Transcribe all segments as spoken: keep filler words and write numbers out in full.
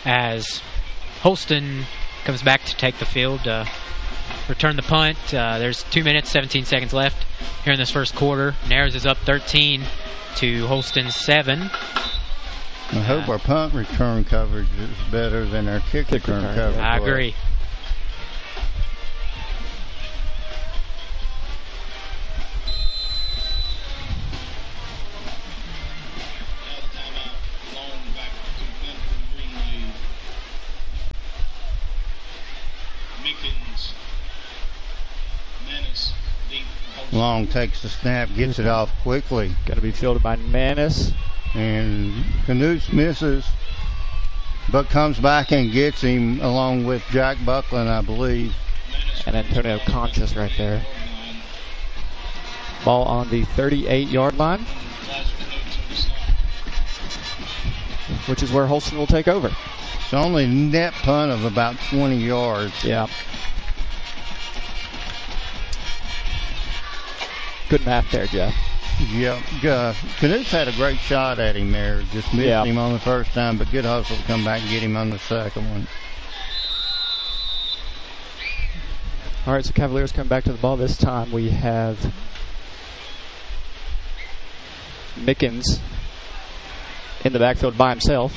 as Holston comes back to take the field, uh, return the punt. Uh, there's two minutes, seventeen seconds left here in this first quarter. Narrows is up thirteen to Holston seven. I hope uh, our punt return coverage is better than our kick, kick return, return coverage. I agree. Long takes the snap, gets it off quickly. Got to be fielded by Manis. And Knutz misses, but comes back and gets him along with Jack Buckland, I believe. And Antonio Conchas right there. Ball on the thirty-eight yard line, which is where Holston will take over. It's only a net punt of about twenty yards. Yeah. Good math there, Jeff. Yep. Uh, Knutz had a great shot at him there. Just missed yeah. him on the first time, but good hustle to come back and get him on the second one. All right, so Cavaliers come back to the ball. This time we have Mickens in the backfield by himself.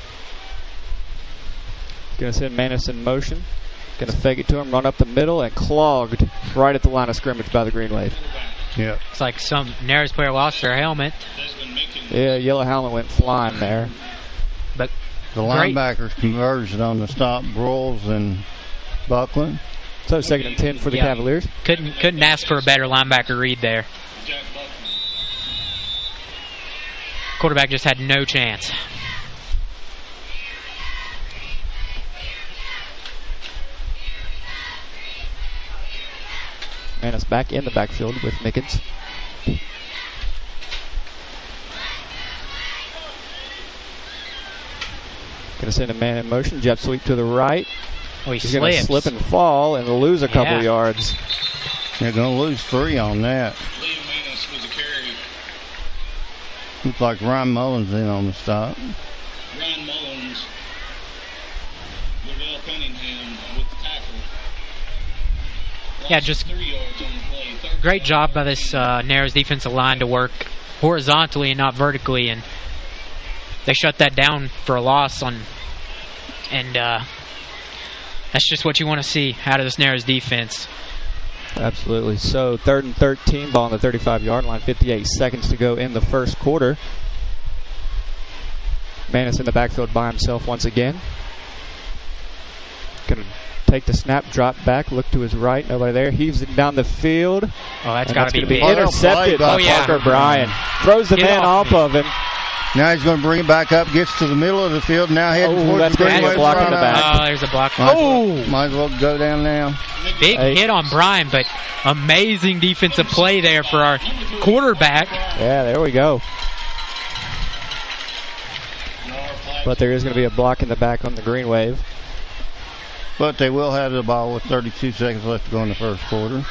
Going to send Manis in motion. Going to fake it to him, run up the middle, and clogged right at the line of scrimmage by the Green Wave. Yeah. It's like some Narrows player lost their helmet. Yeah, yellow helmet went flying there. But the linebackers converged on the stop, Broyles and Buckland. So second and ten for the yeah. Cavaliers. Couldn't couldn't ask for a better linebacker read there. Quarterback just had no chance. Manis back in the backfield with Mickens. Going to send a man in motion. Jet sweep to the right. Oh, he He's going to slip and fall and lose a couple yeah. yards. They're going to lose three on that. Looks like Ryan Mullins in on the stop. Ryan Mullins, Lavelle Cunningham with the tackle. Yeah, just great job by this uh, Narrows defensive line to work horizontally and not vertically, and they shut that down for a loss on, and uh, that's just what you want to see out of this Narrows defense. Absolutely. So third and thirteen, ball on the thirty-five yard line, fifty-eight seconds to go in the first quarter. Manis in the backfield by himself once again. Going to take the snap, drop back, look to his right, nobody there. Heaves it down the field. Oh, that's got to be, be intercepted by oh, yeah. Parker Bryan. Throws the Get man off, off of him. Now he's going to bring it back up, gets to the middle of the field, now heading oh, towards the Green Wave. block in the back. Oh, there's a block. Might oh! Well, might as well go down now. Big Eight. hit on Bryan, but amazing defensive play there for our quarterback. Yeah, there we go. But there is going to be a block in the back on the Green Wave. But they will have the ball with thirty-two seconds left to go in the first quarter.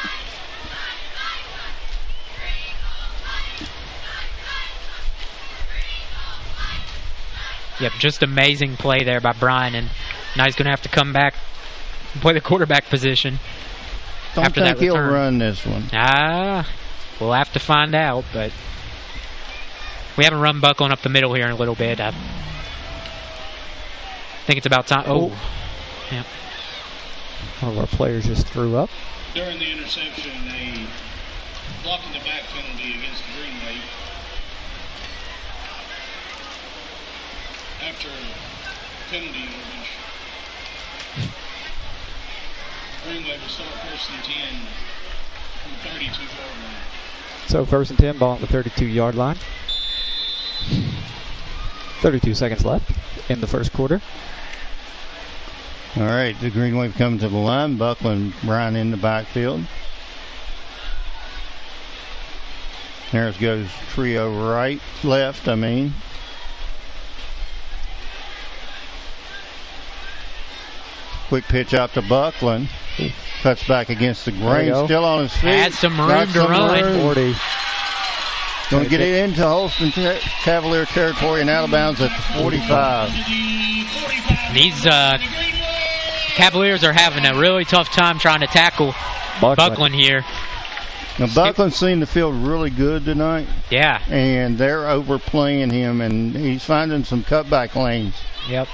Yep, just amazing play there by Bryan, and now he's going to have to come back and play the quarterback position. Don't after think that he'll return. run this one. Ah, we'll have to find out, but we haven't run Buckland up the middle here in a little bit. I think it's about time. Oh, oh. Yep. One of our players just threw up. During the interception, a blocking the back penalty against the Green Wave. After penalty yardage, Green Wave will start first and ten from the thirty-two yard line. So first and ten, ball on the thirty-two yard line. thirty-two seconds left in the first quarter. All right, the Green Wave coming to the line. Buckland, Bryan in the backfield. There goes trio right, left, I mean. Quick pitch out to Buckland. Cuts back against the grain. Still on his feet. Had some room Got to some run. room. forty. Going to get it into Holston ter- Cavalier territory and out of bounds at the forty-five. These uh, Cavaliers are having a really tough time trying to tackle Buckland, Buckland here. Now, Buckland's seen the field really good tonight. Yeah. And they're overplaying him, and he's finding some cutback lanes. Yep.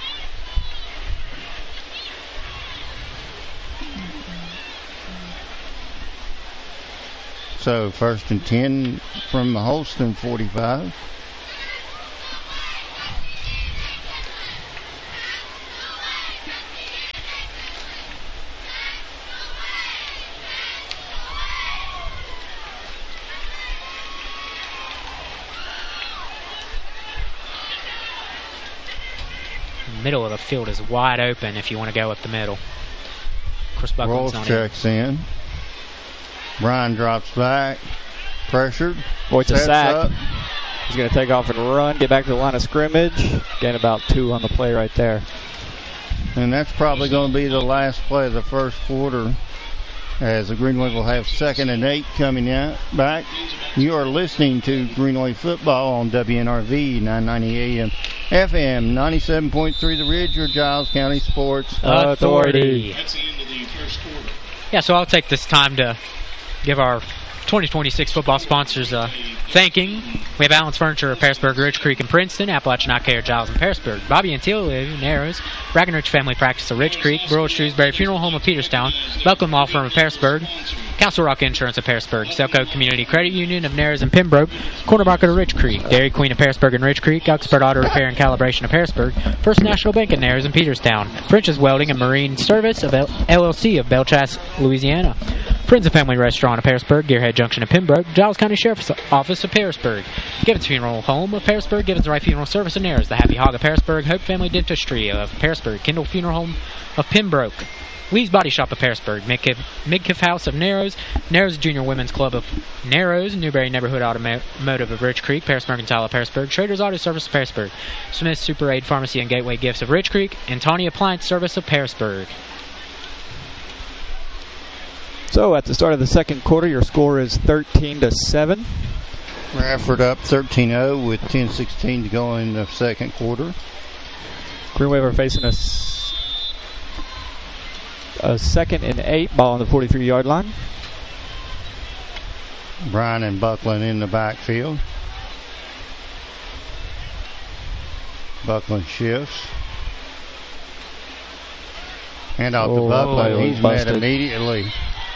So, first and ten from the Holston forty-five. Middle of the field is wide open if you want to go up the middle. Of course, Buckland's Rolls not checks in. Brian drops back. Pressured. Boy, it's a Sets sack. up. He's going to take off and run, get back to the line of scrimmage. Gain about two on the play right there. And that's probably going to be the last play of the first quarter, as the Green Wave will have second and eight coming out back. You are listening to Green Wave football on W N R V nine ninety A M, F M ninety-seven point three The Ridge, your Giles County Sports Authority. That's the end of the first quarter. Yeah, so I'll take this time to give our twenty twenty-six football sponsors a thanking. We have Allen's Furniture of Pearisburg, Ridge Creek, and Princeton, Appalachian Eye Care, Giles, and Pearisburg. Bobby and Teal live in Narrows, Brackenridge Family Practice of Ridge Creek, Burl Shrewsbury Funeral Home of Peterstown, Buckland Law Firm of Pearisburg, Castle Rock Insurance of Pearisburg, Selco Community Credit Union of Narrows and Pembroke, Corner Market of Ridge Creek, Dairy Queen of Pearisburg and Ridge Creek, Expert Auto Repair and Calibration of Pearisburg, First National Bank of Narrows and Peterstown, French's Welding and Marine Service of L L C of Belchas, Louisiana, Friends of Family Restaurant of Pearisburg, Gearhead Junction of Pembroke, Giles County Sheriff's Office of Pearisburg, Gibbons Funeral Home of Pearisburg, Gibbons Right Funeral Service of Narrows, the Happy Hog of Pearisburg, Hope Family Dentistry of Pearisburg, Kendall Funeral Home of Pembroke, Lee's Body Shop of Pearisburg, Midkiff, Midkiff House of Narrows, Narrows Junior Women's Club of Narrows, Newberry Neighborhood Automotive of Ridge Creek, Paris Mercantile of Pearisburg, Trader's Auto Service of Pearisburg, Smith's Super Aid Pharmacy and Gateway Gifts of Ridge Creek, and Tawny Appliance Service of Pearisburg. So at the start of the second quarter, your score is thirteen to seven. Bradford up thirteen oh with ten sixteen to go in the second quarter. Green Wave are facing a, s- a second and eight, ball on the forty-three yard line. Brian and Buckland in the backfield. Buckland shifts. Hand off to Oh, Buckland. He's busted. met immediately.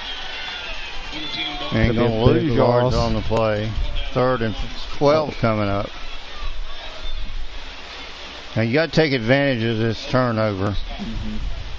And Could be going a to big lose yards loss. on the play. Third and twelve coming up. Now you got to take advantage of this turnover.